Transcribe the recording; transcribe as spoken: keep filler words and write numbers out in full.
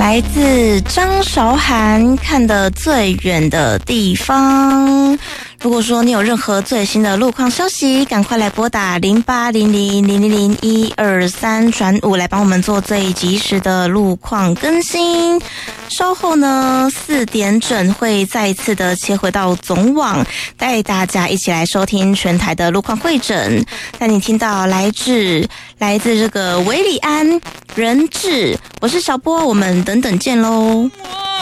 来自张韶涵，看得最远的地方。如果说你有任何最新的路况消息，赶快来拨打零八零零零零零一二三转五来帮我们做最及时的路况更新。稍后呢，四点整会再一次的切回到总网，带大家一起来收听全台的路况会诊。带你听到来自来自这个维里安人质，我是小波，我们等等见喽。